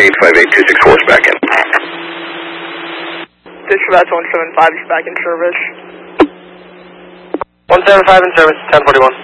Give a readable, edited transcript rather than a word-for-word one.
58264 is back in. Dispatch 175 is back in service. 175 in service, 1041.